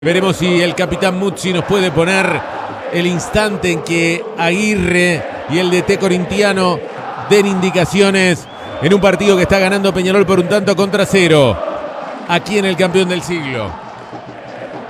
Veremos si el capitán Muzzi nos puede poner el instante en que Aguirre y el DT corintiano den indicaciones en un partido que está ganando Peñarol por 1-0 aquí en el campeón del siglo.